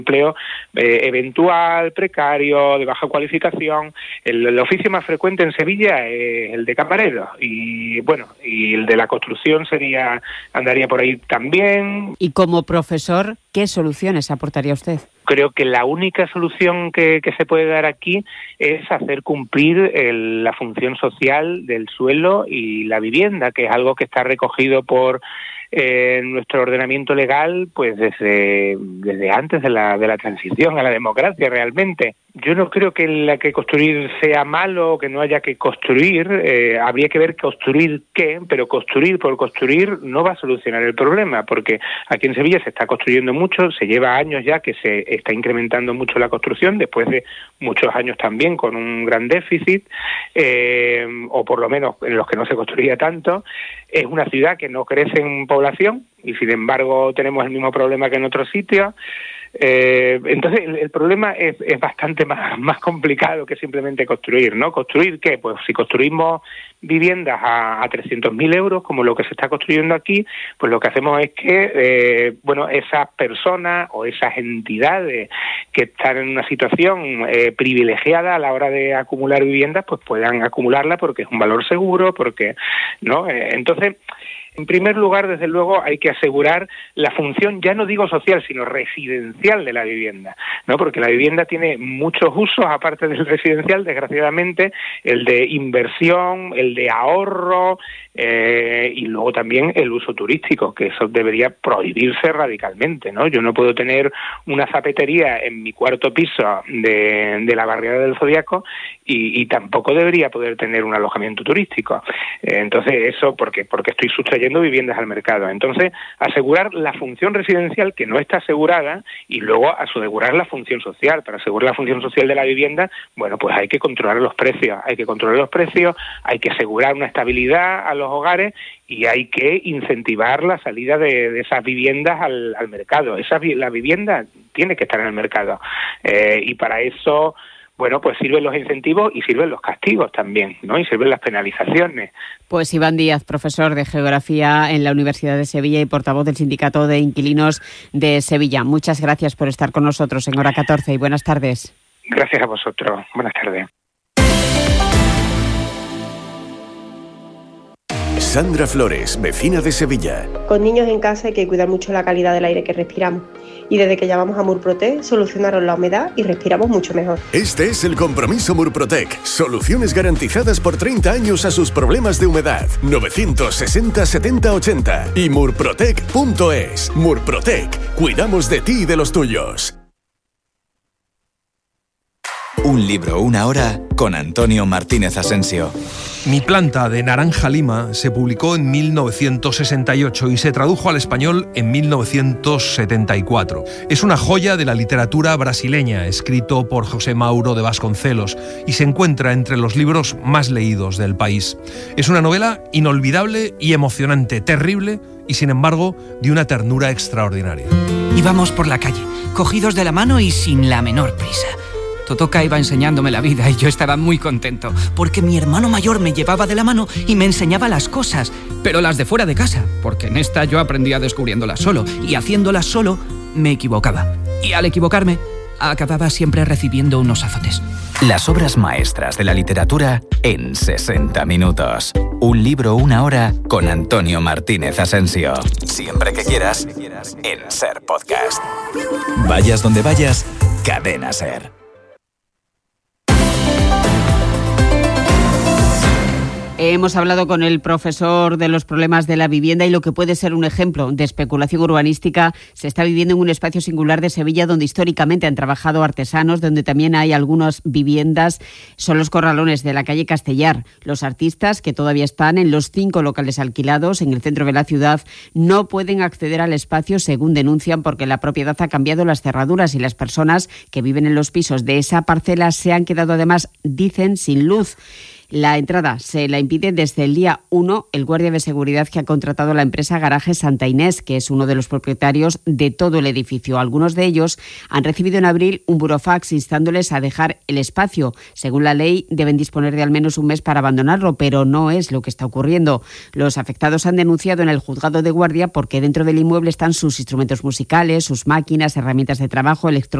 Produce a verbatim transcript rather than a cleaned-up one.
empleo eh, eventual, precario, de baja cualificación. El, el oficio más frecuente en Sevilla es el de camarero y bueno, y el de la construcción sería andaría por ahí también. Y como profesor, ¿qué soluciones aportaría usted? Creo que la única solución que, que se puede dar aquí es hacer cumplir el, la función social del suelo y la vivienda, que es algo que está recogido por eh, nuestro ordenamiento legal pues desde, desde antes de la, de la transición a la democracia realmente. Yo no creo que la que construir sea malo o que no haya que construir, eh, habría que ver construir qué, pero construir por construir no va a solucionar el problema, porque aquí en Sevilla se está construyendo mucho, se lleva años ya que se está incrementando mucho la construcción, después de muchos años también con un gran déficit, eh, o por lo menos en los que no se construía tanto. Es una ciudad que no crece en población y sin embargo tenemos el mismo problema que en otros sitios. Eh, entonces el, el problema es, es bastante más, más complicado que simplemente construir, ¿no? ¿Construir qué? Pues si construimos viviendas a, a trescientos mil euros, como lo que se está construyendo aquí, pues lo que hacemos es que, eh, bueno, esas personas o esas entidades que están en una situación eh, privilegiada a la hora de acumular viviendas, pues puedan acumularla porque es un valor seguro, porque, ¿no? Eh, entonces, en primer lugar, desde luego, hay que asegurar la función, ya no digo social, sino residencial de la vivienda, ¿no? Porque la vivienda tiene muchos usos, aparte del residencial, desgraciadamente, el de inversión, el de ahorro, eh, y luego también el uso turístico, que eso debería prohibirse radicalmente, ¿no? Yo no puedo tener una zapatería en mi cuarto piso de, de la barriada del Zodiaco y, y tampoco debería poder tener un alojamiento turístico. Eh, entonces, eso porque, porque estoy sustrayendo viviendas al mercado. Entonces, asegurar la función residencial que no está asegurada y luego asegurar la función social. Para asegurar la función social de la vivienda, bueno, pues hay que controlar los precios, hay que controlar los precios, hay que asegurar una estabilidad a los hogares y hay que incentivar la salida de, de esas viviendas al, al mercado. Esa, la vivienda tiene que estar en el mercado eh, y para eso, bueno, pues sirven los incentivos y sirven los castigos también, ¿no? Y sirven las penalizaciones. Pues Iván Díaz, profesor de Geografía en la Universidad de Sevilla y portavoz del Sindicato de Inquilinos de Sevilla. Muchas gracias por estar con nosotros en Hora catorce y buenas tardes. Gracias a vosotros. Buenas tardes. Sandra Flores, vecina de Sevilla. Con niños en casa hay que cuidar mucho la calidad del aire que respiramos. Y desde que llamamos a Murprotec, solucionaron la humedad y respiramos mucho mejor. Este es el compromiso Murprotec. Soluciones garantizadas por treinta años a sus problemas de humedad. novecientos sesenta setenta ochenta y murprotec punto es. Murprotec. Cuidamos de ti y de los tuyos. Un libro, una hora, con Antonio Martínez Asensio. Mi planta de naranja lima se publicó en mil novecientos sesenta y ocho y se tradujo al español en mil novecientos setenta y cuatro. Es una joya de la literatura brasileña, escrito por José Mauro de Vasconcelos, y se encuentra entre los libros más leídos del país. Es una novela inolvidable y emocionante, terrible y, sin embargo, de una ternura extraordinaria. Íbamos por la calle, cogidos de la mano y sin la menor prisa. Totoka iba enseñándome la vida y yo estaba muy contento, porque mi hermano mayor me llevaba de la mano y me enseñaba las cosas, pero las de fuera de casa, porque en esta yo aprendía descubriéndolas solo, y haciéndolas solo me equivocaba. Y al equivocarme, acababa siempre recibiendo unos azotes. Las obras maestras de la literatura en sesenta minutos. Un libro, una hora, con Antonio Martínez Asensio. Siempre que quieras, en SER Podcast. Vayas donde vayas, Cadena SER. Hemos hablado con el profesor de los problemas de la vivienda y lo que puede ser un ejemplo de especulación urbanística se está viviendo en un espacio singular de Sevilla donde históricamente han trabajado artesanos, donde también hay algunas viviendas. Son los corralones de la calle Castellar. Los artistas que todavía están en los cinco locales alquilados en el centro de la ciudad no pueden acceder al espacio, según denuncian, porque la propiedad ha cambiado las cerraduras y las personas que viven en los pisos de esa parcela se han quedado además, dicen, sin luz. La entrada se la impide desde el día uno el guardia de seguridad que ha contratado la empresa Garaje Santa Inés, que es uno de los propietarios de todo el edificio. Algunos de ellos han recibido en abril un burofax instándoles a dejar el espacio. Según la ley, deben disponer de al menos un mes para abandonarlo, pero no es lo que está ocurriendo. Los afectados han denunciado en el juzgado de guardia porque dentro del inmueble están sus instrumentos musicales, sus máquinas, herramientas de trabajo, electrónicos,